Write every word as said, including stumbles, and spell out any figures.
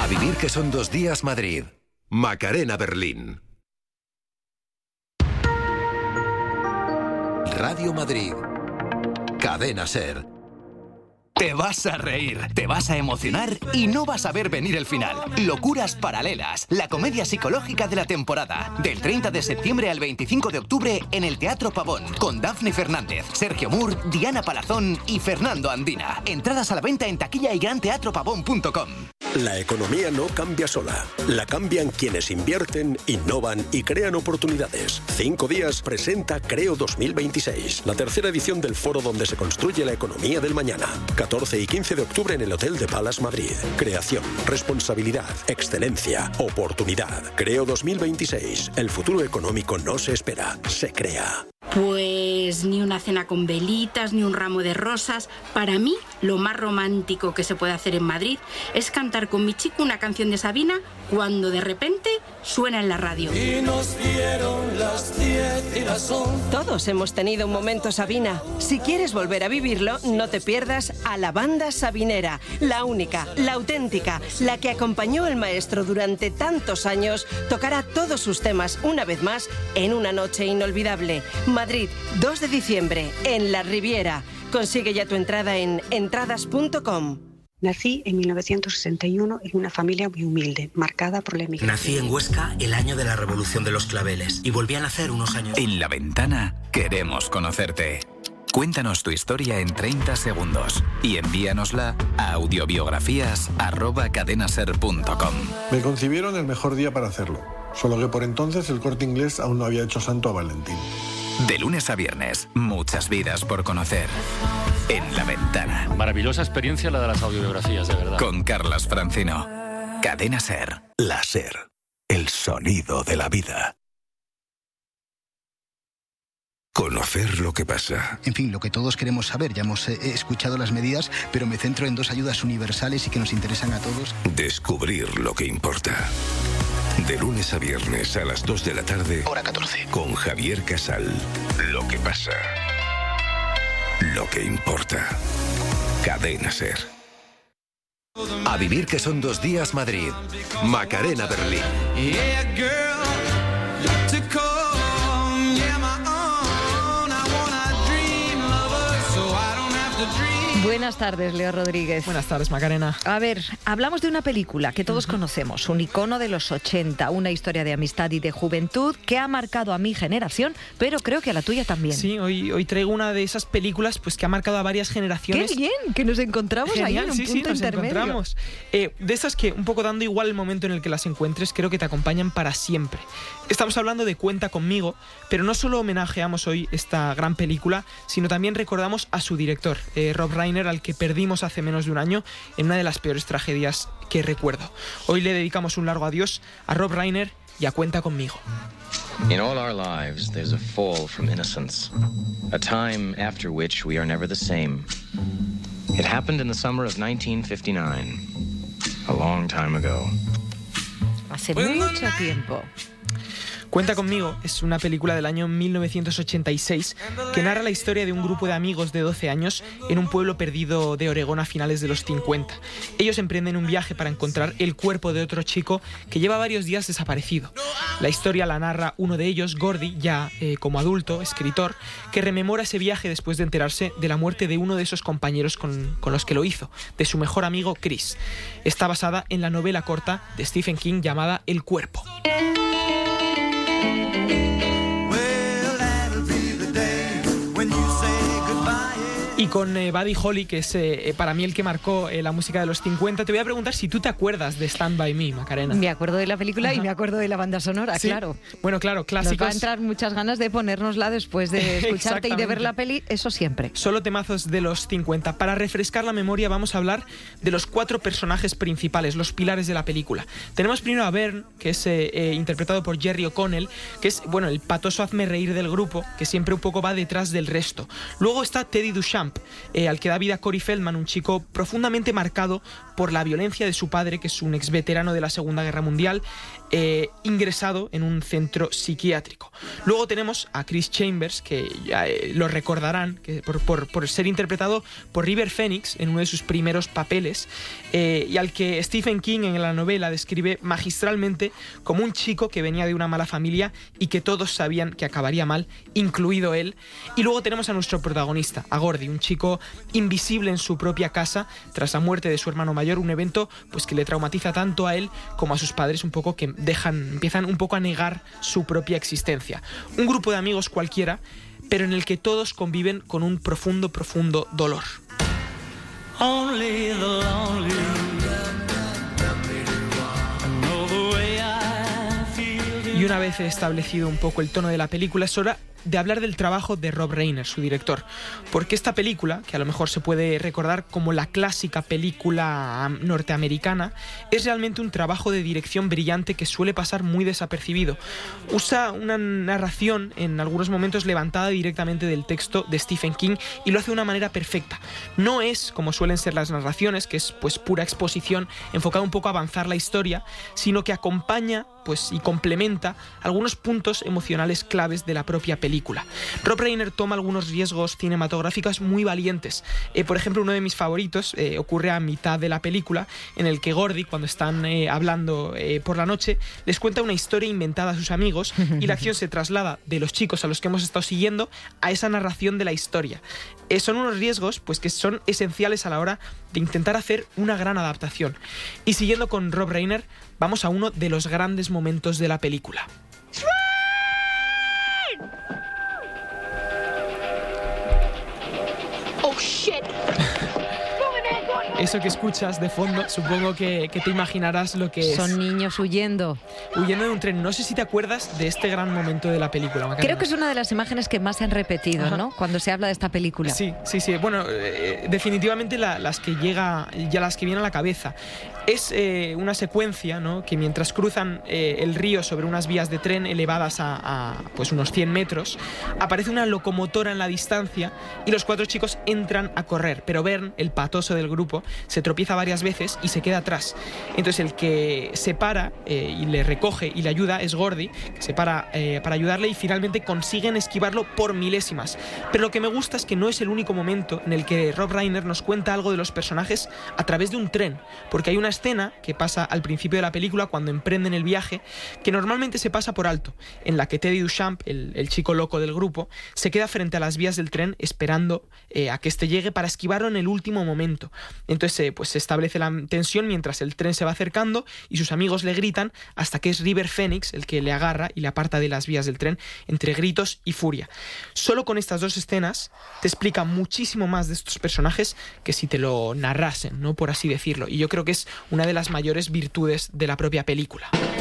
vivir que son dos días Madrid. Macarena Berlín. Radio Madrid. Cadena SER. Te vas a reír, te vas a emocionar y no vas a ver venir el final. Locuras Paralelas, la comedia psicológica de la temporada. Del treinta de septiembre al veinticinco de octubre en el Teatro Pavón. Con Dafne Fernández, Sergio Moore, Diana Palazón y Fernando Andina. Entradas a la venta en taquilla y gran teatro pavón punto com. La economía no cambia sola. La cambian quienes invierten, innovan y crean oportunidades. Cinco días presenta Creo dos mil veintiséis, la tercera edición del foro donde se construye la economía del mañana. catorce y quince de octubre en el Hotel de Palace Madrid. Creación, responsabilidad, excelencia, oportunidad. Creo dos mil veintiséis. El futuro económico no se espera, se crea. Pues ni una cena con velitas, ni un ramo de rosas. Para mí, lo más romántico que se puede hacer en Madrid es cantar con mi chico una canción de Sabina cuando de repente suena en la radio. Y nos dieron las diez y las once. Todos hemos tenido un momento Sabina. Si quieres volver a vivirlo, no te pierdas a la banda sabinera. La única, la auténtica, la que acompañó al maestro durante tantos años, tocará todos sus temas una vez más en una noche inolvidable. Madrid, dos de diciembre, en la Riviera. Consigue ya tu entrada en entradas punto com. Nací en mil novecientos sesenta y uno en una familia muy humilde, marcada por la emigración. Nací en Huesca el año de la Revolución de los Claveles y volví a nacer unos años. En La Ventana queremos conocerte. Cuéntanos tu historia en treinta segundos y envíanosla a audiobiografías arroba cadenaser punto com. Me concibieron el mejor día para hacerlo, solo que por entonces el Corte Inglés aún no había hecho santo a Valentín. De lunes a viernes, muchas vidas por conocer. En La Ventana. Maravillosa experiencia la de las audiobiografías, de verdad. Con Carlas Francino. Cadena SER. La SER. El sonido de la vida. Conocer lo que pasa. En fin, lo que todos queremos saber. Ya hemos eh, escuchado las medidas, pero me centro en dos ayudas universales y que nos interesan a todos. Descubrir lo que importa. De lunes a viernes a las dos de la tarde. Hora catorce. Con Javier Casal. Lo que pasa. Lo que importa. Cadena SER. A vivir que son dos días Madrid. Macarena Berlín. Buenas tardes, Leo Rodríguez. Buenas tardes, Macarena. A ver, hablamos de una película que todos uh-huh. conocemos, un icono de los ochenta, una historia de amistad y de juventud que ha marcado a mi generación, pero creo que a la tuya también. Sí, hoy, hoy traigo una de esas películas pues, que ha marcado a varias generaciones. ¡Qué bien! Que nos encontramos Genial, ahí en un sí, punto sí, nos intermedio. Encontramos. Eh, de esas que, un poco dando igual el momento en el que las encuentres, creo que te acompañan para siempre. Estamos hablando de Cuenta conmigo, pero no solo homenajeamos hoy esta gran película, sino también recordamos a su director, eh, Rob Reiner, al que perdimos hace menos de un año en una de las peores tragedias que recuerdo. Hoy le dedicamos un largo adiós a Rob Reiner y a Cuenta conmigo. In all our lives, there's a fall from innocence, a time after which we are never the same. It happened in the summer of nineteen fifty-nine, a long time ago. Hace mucho tiempo. Cuenta conmigo es una película del año mil novecientos ochenta y seis que narra la historia de un grupo de amigos de doce años en un pueblo perdido de Oregón a finales de los cincuenta. Ellos emprenden un viaje para encontrar el cuerpo de otro chico que lleva varios días desaparecido. La historia la narra uno de ellos, Gordy, ya eh, como adulto, escritor, que rememora ese viaje después de enterarse de la muerte de uno de esos compañeros con, con los que lo hizo, de su mejor amigo Chris. Está basada en la novela corta de Stephen King llamada El cuerpo. Y con eh, Buddy Holly, que es eh, para mí el que marcó eh, la música de los cincuenta, te voy a preguntar si tú te acuerdas de Stand By Me, Macarena. Me acuerdo de la película. Ajá. Y me acuerdo de la banda sonora, ¿sí? Claro. Bueno, claro, clásicos. Nos va a entrar muchas ganas de ponérnosla después de escucharte y de ver la peli, eso siempre. Solo temazos de los cincuenta. Para refrescar la memoria vamos a hablar de los cuatro personajes principales, los pilares de la película. Tenemos primero a Vern, que es eh, eh, interpretado por Jerry O'Connell, que es, bueno, el patoso hazme reír del grupo, que siempre un poco va detrás del resto. Luego está Teddy Duchamp, eh, al que da vida Corey Feldman, un chico profundamente marcado por la violencia de su padre, que es un ex veterano de la Segunda Guerra Mundial, eh, ingresado en un centro psiquiátrico. Luego tenemos a Chris Chambers, que ya, eh, lo recordarán que por, por, por ser interpretado por River Phoenix en uno de sus primeros papeles, eh, y al que Stephen King en la novela describe magistralmente como un chico que venía de una mala familia y que todos sabían que acabaría mal, incluido él. Y luego tenemos a nuestro protagonista, a Gordy, un chico invisible en su propia casa tras la muerte de su hermano mayor, un evento pues que le traumatiza tanto a él como a sus padres, un poco que dejan, empiezan un poco a negar su propia existencia. Un grupo de amigos cualquiera, pero en el que todos conviven con un profundo, profundo dolor. Only the lonely know the way I feel. Y una vez establecido un poco el tono de la película, es hora de hablar del trabajo de Rob Reiner, su director. Porque esta película, que a lo mejor se puede recordar como la clásica película norteamericana, es realmente un trabajo de dirección brillante que suele pasar muy desapercibido. Usa una narración en algunos momentos levantada directamente del texto de Stephen King y lo hace de una manera perfecta. No es, como suelen ser las narraciones, que es pues pura exposición enfocada un poco a avanzar la historia, sino que acompaña pues, y complementa algunos puntos emocionales claves de la propia película. Película. Rob Reiner toma algunos riesgos cinematográficos muy valientes. Eh, por ejemplo, uno de mis favoritos eh, ocurre a mitad de la película, en el que Gordy, cuando están eh, hablando eh, por la noche, les cuenta una historia inventada a sus amigos y la acción se traslada de los chicos a los que hemos estado siguiendo a esa narración de la historia. Eh, son unos riesgos pues, que son esenciales a la hora de intentar hacer una gran adaptación. Y siguiendo con Rob Reiner, vamos a uno de los grandes momentos de la película. Eso que escuchas de fondo, supongo que, que te imaginarás lo que es. Son niños huyendo. Huyendo de un tren. No sé si te acuerdas de este gran momento de la película, Macarena. Creo que es una de las imágenes que más se han repetido, Ajá. ¿no? Cuando se habla de esta película. Sí, sí, sí. Bueno, eh, definitivamente la, las que llega, ya las que vienen a la cabeza. Es eh, una secuencia, ¿no? Que mientras cruzan eh, el río sobre unas vías de tren elevadas a, a pues unos cien metros, aparece una locomotora en la distancia y los cuatro chicos entran a correr. Pero Vern, el patoso del grupo, se tropieza varias veces y se queda atrás. Entonces el que se para eh, y le recoge y le ayuda es Gordy, que se para eh, para ayudarle y finalmente consiguen esquivarlo por milésimas. Pero lo que me gusta es que no es el único momento en el que Rob Reiner nos cuenta algo de los personajes a través de un tren, porque hay una escena que pasa al principio de la película cuando emprenden el viaje que normalmente se pasa por alto, en la que Teddy Duchamp, el, el chico loco del grupo, se queda frente a las vías del tren esperando eh, a que éste llegue para esquivarlo en el último momento. Entonces eh, pues se establece la tensión mientras el tren se va acercando y sus amigos le gritan hasta que es River Phoenix el que le agarra y le aparta de las vías del tren entre gritos y furia. Solo con estas dos escenas te explica muchísimo más de estos personajes que si te lo narrasen, ¿no? Por así decirlo. Y yo creo que es una de las mayores virtudes de la propia película.